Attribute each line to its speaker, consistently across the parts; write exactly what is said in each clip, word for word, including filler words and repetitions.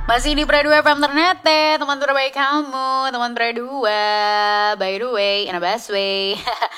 Speaker 1: Masih di Pre dua F M Ternate, teman terbaik kamu, teman Pre dua. By the way, in a best way.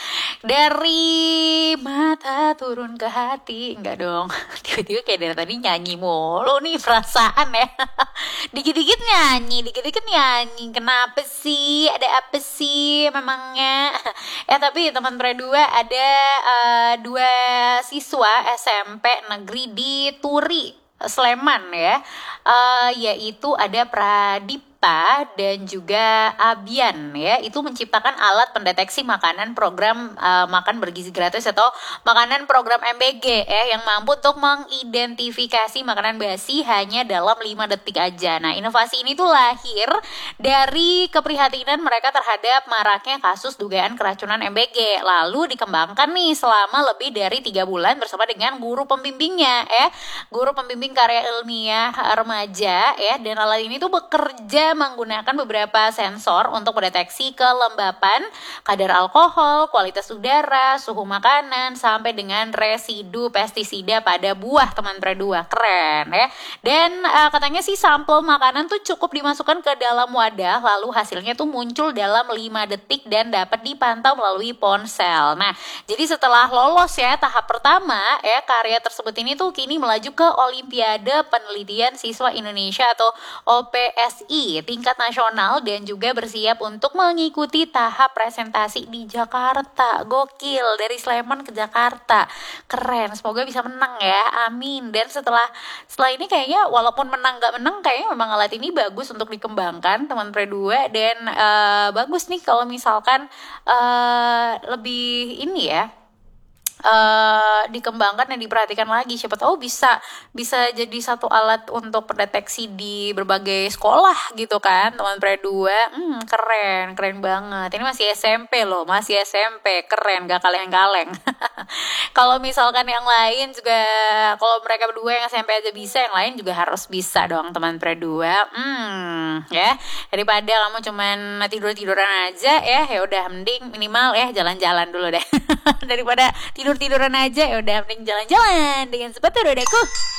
Speaker 1: Dari mata turun ke hati. Enggak dong, tiba-tiba kayak dari tadi nyanyi mulu nih perasaan ya. Dikit-dikit nyanyi, dikit-dikit nyanyi. Kenapa sih? Ada apa sih memangnya? Eh tapi teman Pre dua ada uh, dua siswa S M P negeri di Turi, Sleman ya, uh, yaitu ada Pradip dan juga Abian ya, itu menciptakan alat pendeteksi makanan program uh, makan bergizi gratis atau makanan program M B G ya, yang mampu untuk mengidentifikasi makanan basi hanya dalam lima detik aja. Nah, inovasi ini tuh lahir dari keprihatinan mereka terhadap maraknya kasus dugaan keracunan M B G, lalu dikembangkan nih selama lebih dari tiga bulan bersama dengan guru pembimbingnya ya, guru pembimbing karya ilmiah remaja ya, dan alat ini tuh bekerja menggunakan beberapa sensor untuk mendeteksi kelembapan, kadar alkohol, kualitas udara, suhu makanan, sampai dengan residu pestisida pada buah, teman Pre dua. Keren ya. Dan uh, katanya sih sampel makanan tuh cukup dimasukkan ke dalam wadah, lalu hasilnya tuh muncul dalam lima detik dan dapat dipantau melalui ponsel. Nah, jadi setelah lolos ya tahap pertama ya, karya tersebut ini tuh kini melaju ke Olimpiade Penelitian Siswa Indonesia atau O P S I tingkat nasional dan juga bersiap untuk mengikuti tahap presentasi di Jakarta. Gokil, dari Sleman ke Jakarta. Keren, semoga bisa menang ya. Amin. Dan setelah setelah ini kayaknya walaupun menang gak menang, kayaknya memang alat ini bagus untuk dikembangkan, teman Pre dua, dan uh, bagus nih kalau misalkan uh, lebih ini ya, Uh, dikembangkan dan diperhatikan lagi. Siapa tahu bisa bisa jadi satu alat untuk pendeteksi di berbagai sekolah gitu kan, teman Pre dua. Hmm, keren, keren banget. Ini masih S M P loh, masih S M P. Keren, gak kaleng-kaleng. Kalau misalkan yang lain juga, kalau mereka berdua yang S M P aja bisa, yang lain juga harus bisa dong, teman Pre dua. Hmm, ya. Daripada kamu cuman tidur-tiduran aja ya, ya udah mending minimal ya jalan-jalan dulu deh. Daripada tidur tiduran aja, ya udah mending jalan-jalan dengan sepatu rodaku.